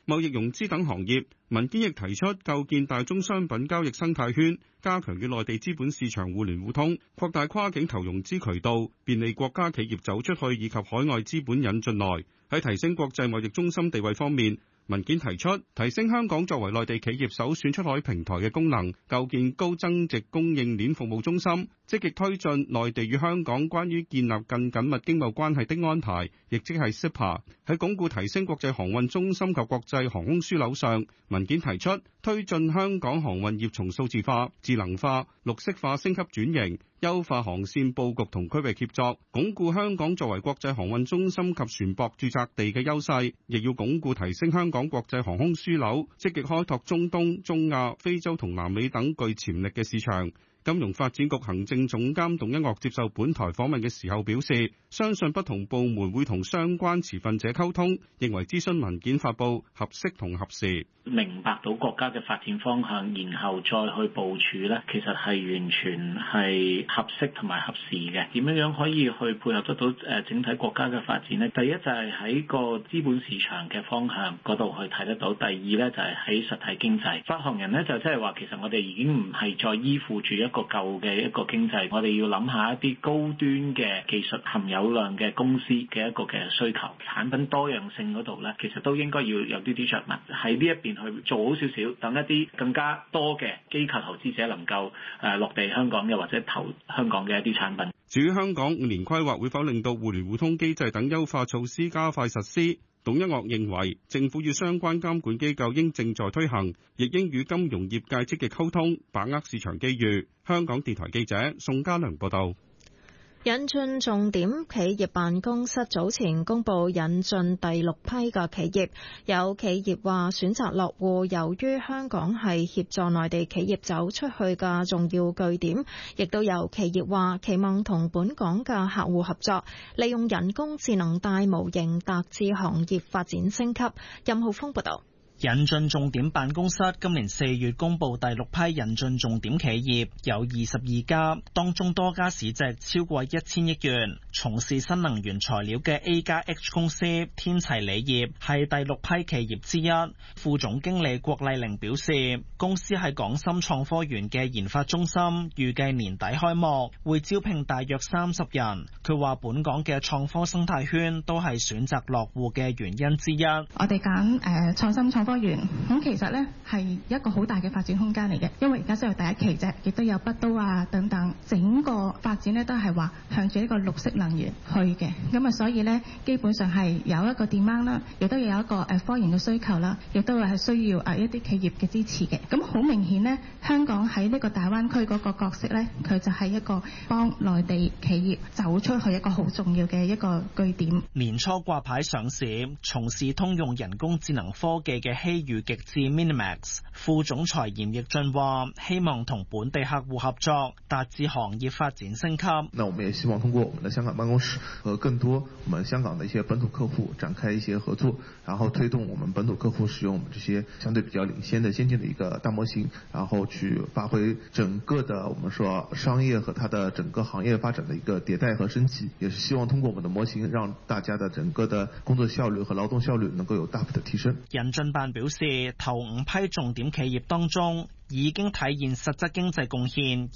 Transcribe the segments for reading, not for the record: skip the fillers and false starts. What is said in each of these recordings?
貿易融資等行業。文件亦提出構建大宗商品交易生態圈，加強與內地資本市場互聯互通，擴大跨境投融資渠道，便利國家企業走出去以及海外資本引進來。喺提升國際貿易中心地位方面，文件提出提升香港作為內地企業首選出海平台嘅功能，構建高增值供應鏈服務中心，積極推進內地與香港關於建立更緊密經貿關係的安排，亦即係 CEPA。喺鞏固提升國際航運中心及國際航空樞紐上，文件提出推進香港航運業從數字化、智能化、綠色化升級轉型，優化航線佈局同區域協作，鞏固香港作為國際航運中心及船舶註冊地嘅優勢，亦要鞏固提升香港國際航空樞紐，積極開拓中東、中亞、非洲同南美等具潛力嘅市場。金融發展局行政總監董一嶽接受本台訪問嘅時候表示，相信不同部門會同相關持份者溝通，認為諮詢文件發布合適同合時。 明白到國家嘅發展方向，然後再去部署咧，其實係完全係合適同埋合時嘅。點樣可以去配合得到整體國家嘅發展呢？第一就係喺個資本市場嘅方向嗰度去睇得到，第二咧就係喺實體經濟。發行人咧就即係話，其實我哋已經唔係再依附住一個舊嘅一個經濟，我哋要諗下一啲高端嘅技術含有量嘅公司嘅一個嘅需求，產品多樣性嗰度咧，其實都應該要有啲着墨喺呢一邊去做好少少，等一啲更加多嘅機構投資者能夠落地香港嘅或者投香港嘅一啲產品。 至於香港5年規劃會否令到互聯互通機制等優化措施加快實施，董一嶽認為政府與相關監管機構應正在推行，亦應與金融業界積極溝通，把握市場機遇。香港電台記者宋家良報道。 引進重點企業辦公室早前公布引進第6批嘅企業，有企業話選擇落戶，由於香港係協助內地企業走出去嘅重要據點，亦都有企業話期望同本港嘅客戶合作，利用人工智能大模型達至行業發展升級。任浩峰報道。 引進重點辦公室今年4月公布第6批引進重點企業，有22家，當中多家市值超過1000億元。從事新能源材料嘅 A+H 公司天齊鋰業係第6批企業之一。副總經理郭麗玲表示，公司喺港深創科園嘅研發中心預計年底開幕，會招聘大約30人。佢話本港嘅創科生態圈都係選擇落戶嘅原因之一。 我哋揀創新創科園咁其實呢係一個好大嘅發展空間嚟嘅，因為而家先係第一期啫，亦都有北都啊等等，整個發展呢都係話向住一個綠色能源去嘅，咁啊所以呢基本上係有一個 demand 啦，亦都有一個科研嘅需求啦，亦都係需要一啲企業嘅支持嘅。咁好明顯呢，香港喺呢個大灣區嗰個角色呢，佢就係一個幫內地企業走出去一個好重要嘅一個據點。 年初掛牌上市，從事通用人工智能科技嘅希裕極致 Minimax 副總裁嚴奕俊話，希望同本地客戶合作，達至行業發展升級。 那我們也希望通過我們的香港辦公室和更多我們香港的一些本土客戶展開一些合作，然後推動我們本土客戶使用我們這些相對比較領先的先進的一個大模型，然後去發揮整個的我們說商業和它的整個行業發展的一個迭代和升級，也是希望通過我們的模型，讓大家的整個的工作效率和勞動效率能夠有大幅的提升。 引進辦表示，頭5批重點企業當中，已經體現實質經濟貢獻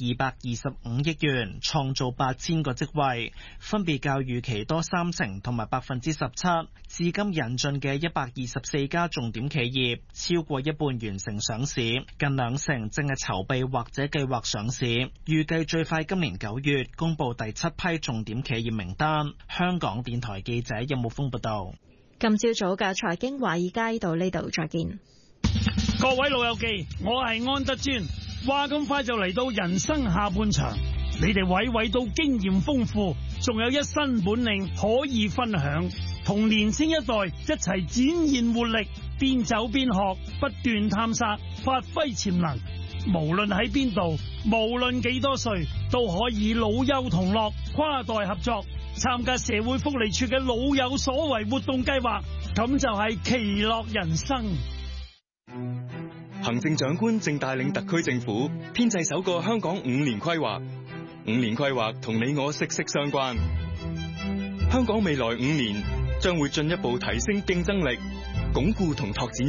225億元，創造8000個職位，分別較預期多30%同埋17%。至今引進嘅124家重點企業，超過一半完成上市，近20%正係籌備或者計劃上市。預計最快今年9月公布第7批重點企業名單。香港電台記者任木峰報道。 今朝早嘅財經華爾街到呢度再見。 各位老友記，我係安德尊。話咁快就嚟到人生下半場，你哋娓都經驗豐富，仲有一身本領可以分享，同年輕一代一齊展現活力，邊走邊學，不斷探索，發揮潛能。無論喺邊度，無論幾多歲，都可以老幼同樂，跨代合作，參加社會福利處嘅老有所為活動計劃，咁就係其樂人生。 行政長官正帶領特區政府編製首個香港5年規劃，5年規劃同你我息息相關。香港未來5年將會進一步提升競爭力，鞏固同拓展